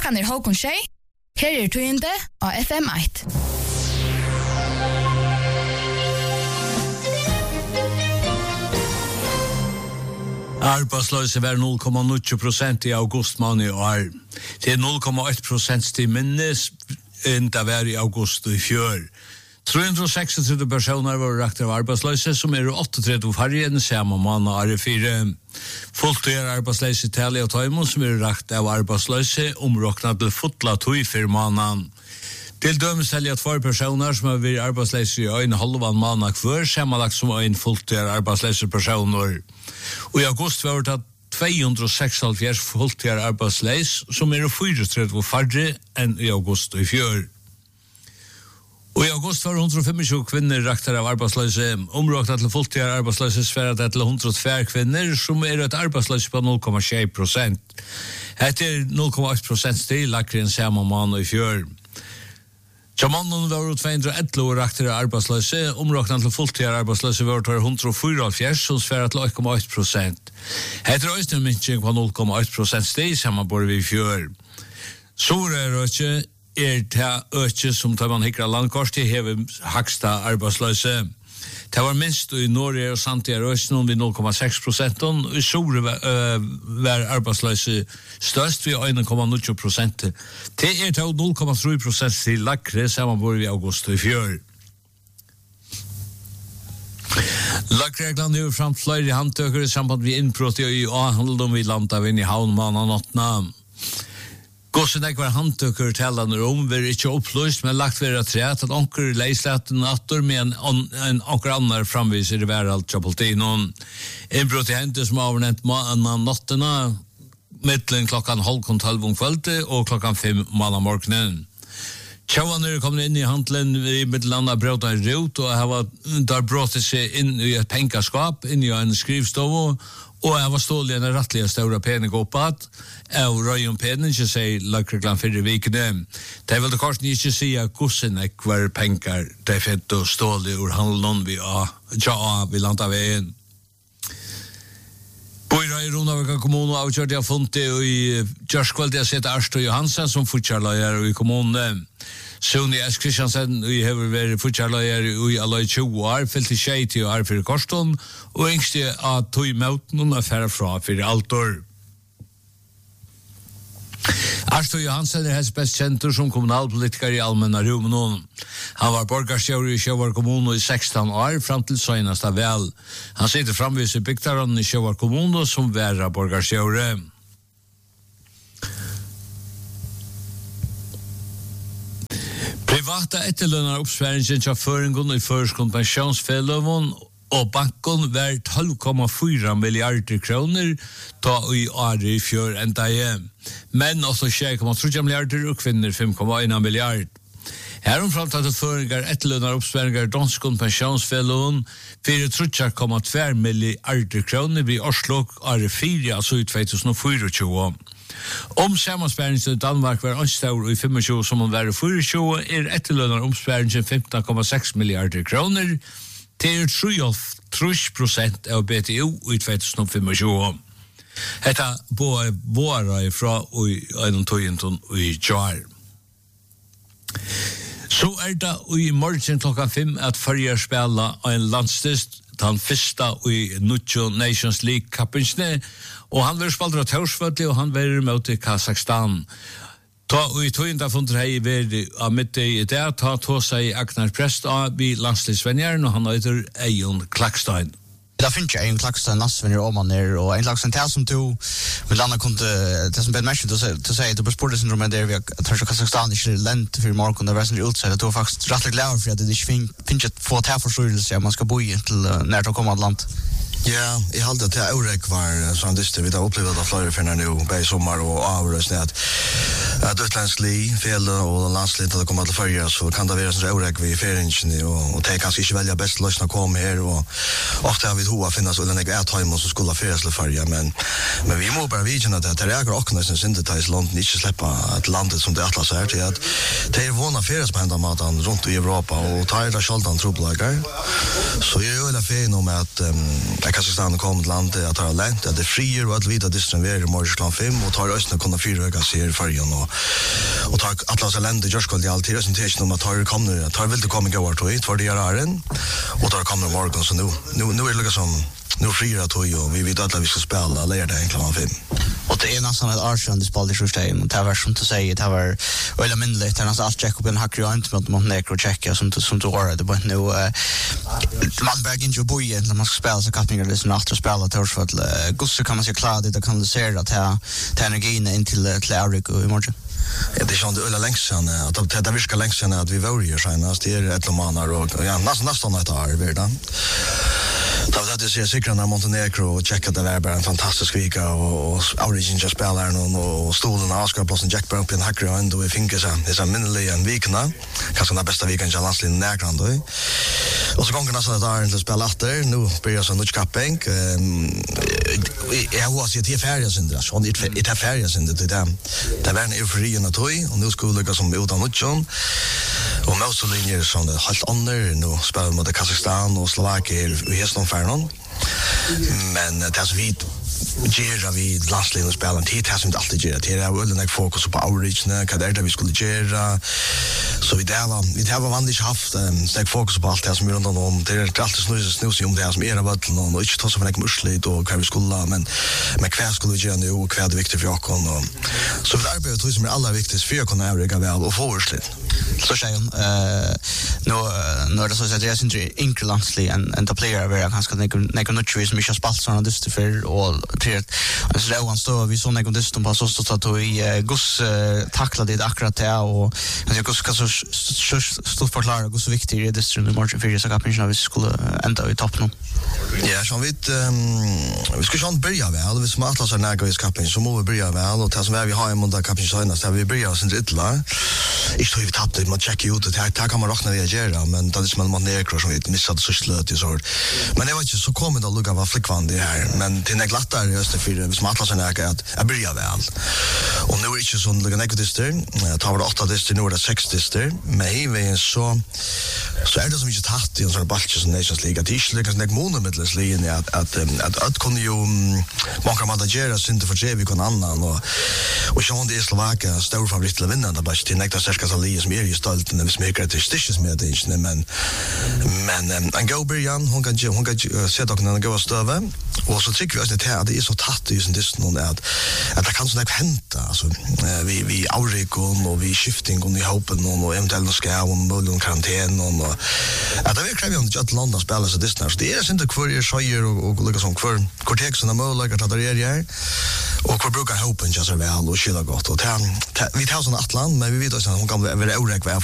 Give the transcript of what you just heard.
Klokkan Håkon Skei. Her tøyende av FM1. Arbeidsløse var 0,9% i august måned i år. Det 0,1% til minnes enn det var i august i fjør. 336 personer var rakt av arbeidsløse, som 38 færre enn samme måned av 4. Fulltid arbeidsløse tale av tøymon, som rakt av arbeidsløse, områknet til fotla tøy for måneden. Til dømes selger 2 personer som har vært arbeidsløse i en halvan måned hver, sammenlagt som en fulltid arbeidsløse personer. Og i august var det 276 fulltid arbeidsløse, som 34 færre enn i august i fjør. Og i august var 125 kvinner rakter av arbeidsløse, områknet til fulltid arbeidsløse sfæret til 102 kvinner, som et arbeidsløse på 0,6%. Etter 0,8% stil lakker en samme måned i fjør. Tjamannen var 211 rakter av arbeidsløse, områknet til fulltid arbeidsløse var 144, som sfæret til 8,8%. Etter øyne på 0,8% stil, sammen bor vi i fjør. Så det ikke det øke som tar man hikker landkort til hever haksta arbeidsløse. Det var minst i Norge og Santiago Røsnen ved 0,6%, og i Sore var arbeidsløse størst ved 1,9%. Det til 0,3% til Lakre, sammenbord i august i fjør. Lakregland har fram flere handtøkere samband med innbrott i A-handel vi landet inn i havnmannen 8. Gossen var handtøkker talende var ikke oppløst, men lagt være træt at onker leislaten atter med en onker annar framviser i hveralt Tjapoltinoen. Innbrott i hente som avnett mannen nattena, mittelen klokkan 11:30 om kvöldet og klokkan 5 mandag morgenen. Tjauaner kom inn i handelen i middelanda brøt en rot, og der brått seg inn i et pengaskap, inn i en skrivstov, og jeg var stålig en rettelig større pening oppad, og røyen pening ikke sier Lakregland 4 vikene. Det vil det kanskje ikke si at gossen var penger, det fett og stålig ur handelen vi landet veien. Bøyra i Ronavika kommune avgjørte jeg funnet i Gjørskveld jeg sett Arsto Johansen som fortsatt i kommunen. Suni S. Kristiansen har vært fortsatt i alle 20 år, fyllt i 20 år for Korston, og yngste av tog møten og affære fra for alt år. Arsto Johansen helst best kjent som kommunalpolitiker i allmänna rummen. Han var borgarstjører i Sjøvar kommune i 16 år, fram til søgnast av vel. Han sitter framvis i bygdaren i Sjøvar kommune som væra borgarstjører. Privata etterlønner oppsværingen til føringen i Førskund pensjonsfelløven og banken var 12,4 milliarder kroner ta i året i fjør enda hjem. Men også 6,3 milliarder og kvinner 5,1 milliard. Heromfram tatt føringer etterlønner oppsværinger Danskund pensjonsfelløven 4,2 milliarder kroner ved Oslo året 4, altså i 2024. Om sammanspæringen i Danmark var anstår i 25 som hun var i 24, etterlønner omspæringen 15,6 milliarder kroner til 3% av BTO i 2025. Dette var fra en tøyenton i Jar. Så det i morgen klokka 5 at Førjar spiller en landstist den første i Nucho Nations League-kappingsene, og han vil spille av Tørsvøtli, og han vil møte Kazakstan. Og i tøyenda fundet hei ved av midt i det, ta seg Agnar Prest av vi landslisvenjeren, og han heter Eion Klakstein. Det finns ju en Klaxton landsvinner om man är och en Klaxton tel som du med landa kunde det som Ben Mesh då säga att det sportsyndrom är där vi tror Kazakstan är länt för marken där resten utsida det tror faktiskt rätt glad för att det finns ett få till förståelse man ska bo i till när det kommer land. Ja, jag hade till Eurek var sån det vi har upplevt att flyga för nu på sommar och avröstning att utländsk li fel och landsligt att komma till förra så kan det vara så Eurek vi feringen och det kanske inte välja bäst lösna komma här och ofta har vi hoa finnas och den är ett time så skulle färdas till förra men vi må bara vidare att det är också nästan syntetiskt land inte släppa att landet som det atlas är till att det är vana färdas på ända matan runt i Europa och ta det sköldan trubbelagar så jag vill ha fel om att Kazakstan kom till landet att ha länt att det frier och att vita distribuerar i morgon 5 och tar östern kunna fyra sig i färjan och tar Atlas länder just skulle alltid presentation om att tar vill det komma gå vart för det är den och tar kommer morgon så nu är det liksom nu frier att och vi vet att vi ska spela lära det egentligen 5. Och det är nästan ett Arsenal det spelade i första och det var som att säga det var eller mindre det nästan allt check upp en hacker och inte mot Montenegro som du var det but nu man vägen ju boy när man ska spela så kan man liksom efter spela till för att Gusse kan man se klart det kan se att ta energin in till Eric och imorgon. Det är sånt ölla längsan att det viskar längsan att vi vågar senast det är ett lomanar och ja nästan ett år redan. Det ser säkert när Montenegro och checka det var bara en fantastisk vecka och origin just spelaren och stolen Oscar plus en Jack Brown på en hacker och vi fick så minnerlig en vecka kanske den bästa veckan i landslaget närgrand då. Och så gången nästan där inte spela efter nu börjar så mycket capping jag var så till färjas inte så det är färjas inte det var en eufori och toy och nu skulle det som utan Luchon och Moselinjer som det helt under nu spelar mot Kazakstan och Slovakien i häston färnon men det är så vitt Gera vi landslagen och spelar tid har inte alltid gera det är väl en fokus på outreach när det vi skulle göra så vi har vanligt haft en fokus på allt det som runt om det är alltid snus om det som är vad och inte ta så för en mursligt och vad vi skulle men kvar skulle vi göra nu och kvar det viktigt för jag och så vi arbetar som är allra viktigast för att kunna överga väl och få urslit så säger nu det så att det är inte inklusive en player över ganska nekonochvis som inte spalt såna dyster för och till alltså det var så vi så nekonochist på så att vi Gus tacklade det akkurat det och alltså Gus ska så stort förklara hur så viktigt det är dyster i margin för så kan vi skulle ända i topp nu. Ja, så vi ska ju börja väl vi som Atlas är nära i skapen så måste vi börja väl och det som vi har i måndag kapen så där vi börjar sen ytterligare. Ich tror vi tappade man checkar ut det här kan man räkna det göra men det är som man ner som vi missade så slöt i så. Men det var inte så kommer det att lugga vad flickvand det här men till det glatta just det för vi som Atlas är nära att jag börjar väl. Och nu är det inte så lugga negativister. Tar det 8 dister nu är det 6 dister men vi så är det som inte tatt i en sån balch som Nations League att det är lyckas nek monomedles ligen att kunde ju många managera inte för sig vi kan annan och Sean det är Slovakien stor favorit till vinnande bara till nekta särska Sali som är ju stolt när vi smäcker till stitches med det inte men en go Brian hon kan se dock när gå stöva och så tycker vi att det är så tatt i just någon att det kan så hända alltså vi aurikon och vi shifting och i hopen och eventuellt ska och bollen karantän och att det kräver ju att landa spela så det är inte kvar är sjöjer och lika som kvar kortexen och möjligheter att det är och kvar brukar hopen just så väl och skilla gott och vi tar sån Atlant men vi vet också att hon kan vara oräkva